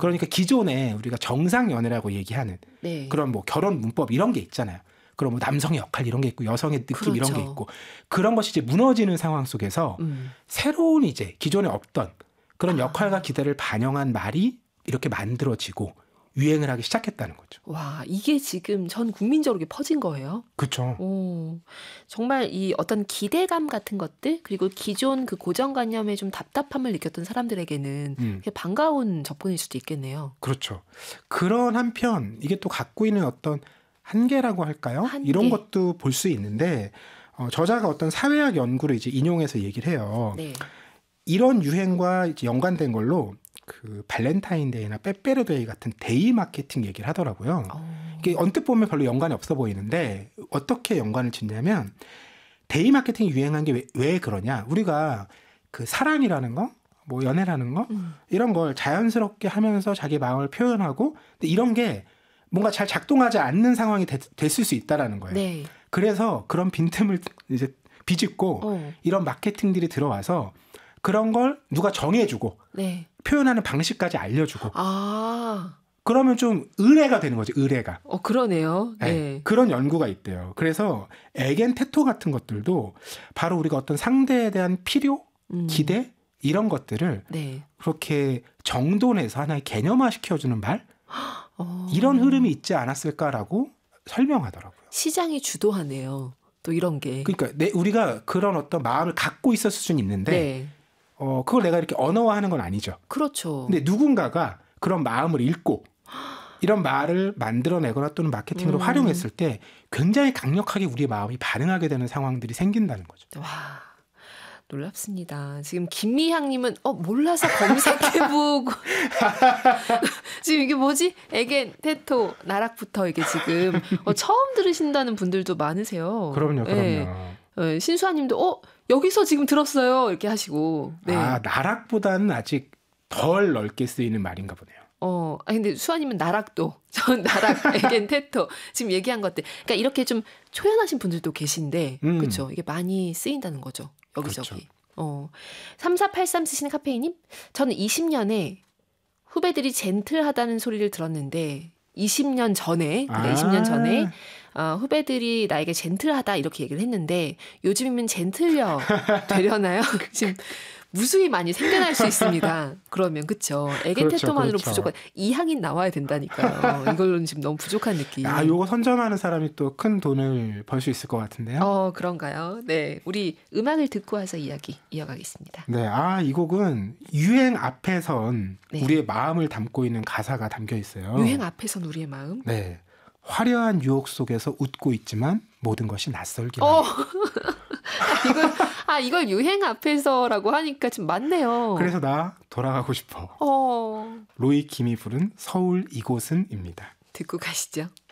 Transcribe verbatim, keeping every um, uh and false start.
그러니까 기존에 우리가 정상 연애라고 얘기하는 네. 그런 뭐 결혼 문법 이런 게 있잖아요. 그럼 뭐 남성의 역할 이런 게 있고 여성의 느낌 그렇죠. 이런 게 있고 그런 것이 이제 무너지는 상황 속에서 음. 새로운 이제 기존에 없던 그런 아. 역할과 기대를 반영한 말이 이렇게 만들어지고 유행을 하기 시작했다는 거죠. 와, 이게 지금 전 국민적으로 퍼진 거예요? 그렇죠. 오, 정말 이 어떤 기대감 같은 것들 그리고 기존 그 고정관념에 좀 답답함을 느꼈던 사람들에게는 음. 반가운 접근일 수도 있겠네요. 그렇죠. 그런 한편 이게 또 갖고 있는 어떤 한계라고 할까요? 한계. 이런 것도 볼 수 있는데 어, 저자가 어떤 사회학 연구를 이제 인용해서 얘기를 해요. 네. 이런 유행과 이제 연관된 걸로 그 발렌타인데이나 빼빼로데이 같은 데이 마케팅 얘기를 하더라고요. 어. 이게 언뜻 보면 별로 연관이 없어 보이는데 어떻게 연관을 짓냐면 데이 마케팅이 유행한 게 왜, 왜 그러냐? 우리가 그 사랑이라는 거, 뭐 연애라는 거 음. 이런 걸 자연스럽게 하면서 자기 마음을 표현하고 근데 이런 게 뭔가 잘 작동하지 않는 상황이 되, 됐을 수 있다라는 거예요. 네. 그래서 그런 빈틈을 이제 비집고 어. 이런 마케팅들이 들어와서 그런 걸 누가 정해주고 네. 표현하는 방식까지 알려주고 아, 그러면 좀 의뢰가 되는 거죠. 의뢰가. 어 그러네요. 네. 네, 그런 연구가 있대요. 그래서 에겐 테토 같은 것들도 바로 우리가 어떤 상대에 대한 필요, 음. 기대 이런 것들을 네. 그렇게 정돈해서 하나의 개념화 시켜주는 말 어. 이런 흐름이 있지 않았을까라고 설명하더라고요. 시장이 주도하네요. 또 이런 게. 그러니까 내, 우리가 그런 어떤 마음을 갖고 있었을 수는 있는데 네. 어, 그걸 내가 이렇게 언어화하는 건 아니죠. 그렇죠. 근데 누군가가 그런 마음을 읽고 이런 말을 만들어내거나 또는 마케팅으로 음. 활용했을 때 굉장히 강력하게 우리의 마음이 반응하게 되는 상황들이 생긴다는 거죠. 와, 놀랍습니다. 지금 김미향님은 어 몰라서 검색해보고 지금 이게 뭐지? 에겐, 테토, 나락부터 이게 지금 어, 처음 들으신다는 분들도 많으세요. 그럼요, 그럼요. 네. 어, 신수아님도 어 여기서 지금 들었어요 이렇게 하시고. 네. 아, 나락보다는 아직 덜 넓게 쓰이는 말인가 보네요. 어, 아 근데 수아님은 나락도, 전 나락, 에겐, 테토 지금 얘기한 것들, 그러니까 이렇게 좀 초연하신 분들도 계신데, 음. 그렇죠? 이게 많이 쓰인다는 거죠. 여기저기. 그렇죠. 어, 삼사팔삼 쓰시는 카페이님, 저는 이십 년에 후배들이 젠틀하다는 소리를 들었는데, 이십 년 전에, 그러니까 아. 이십 년 전에 어, 후배들이 나에게 젠틀하다 이렇게 얘기를 했는데, 요즘이면 젠틀려 되려나요? 지금. 무수히 많이 생겨날 수 있습니다. 그러면 그렇죠. 에겐 그렇죠, 테토만으로 그렇죠. 부족한 이항인 나와야 된다니까요. 이걸로는 지금 너무 부족한 느낌. 아, 요거 선점하는 사람이 또 큰 돈을 벌 수 있을 것 같은데요. 어 그런가요? 네, 우리 음악을 듣고 와서 이야기 이어가겠습니다. 네, 아, 이 곡은 유행 앞에선 네. 우리의 마음을 담고 있는 가사가 담겨 있어요. 유행 앞에선 우리의 마음. 네, 화려한 유혹 속에서 웃고 있지만 모든 것이 낯설긴 어, 합니다. 이걸 아 이걸 유행 앞에서라고 하니까 좀 맞네요. 그래서 나 돌아가고 싶어. 어 로이 킴이 부른 서울 이곳은입니다. 듣고 가시죠.